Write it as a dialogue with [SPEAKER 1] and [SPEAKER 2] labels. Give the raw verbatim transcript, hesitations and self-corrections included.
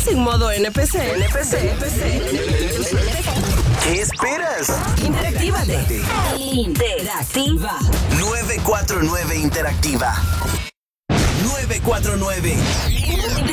[SPEAKER 1] estás en modo N P C, N P C,
[SPEAKER 2] ¿qué esperas?
[SPEAKER 1] Interactívate. Interactiva.
[SPEAKER 2] nueve cuatro nueve Interactiva. nueve cuatro nueve.